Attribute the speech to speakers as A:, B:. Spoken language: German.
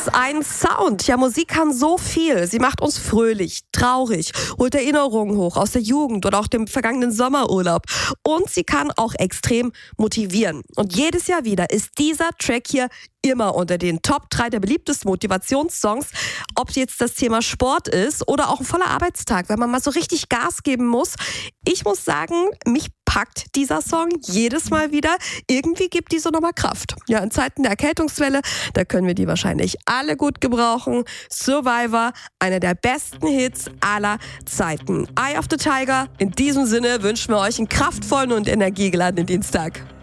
A: Was ein Sound! Ja, Musik kann so viel. Sie macht uns fröhlich, traurig, holt Erinnerungen hoch aus der Jugend oder auch dem vergangenen Sommerurlaub. Und sie kann auch extrem motivieren. Und jedes Jahr wieder ist dieser Track hier immer unter den Top 3 der beliebtesten Motivationssongs. Ob jetzt das Thema Sport ist oder auch ein voller Arbeitstag, wenn man mal so richtig Gas geben muss. Ich muss sagen, mich packt dieser Song jedes Mal wieder. Irgendwie gibt die so nochmal Kraft. Ja, in Zeiten der Erkältungswelle, da können wir die wahrscheinlich alle gut gebrauchen. Survivor, einer der besten Hits aller Zeiten. Eye of the Tiger. In diesem Sinne wünschen wir euch einen kraftvollen und energiegeladenen Dienstag.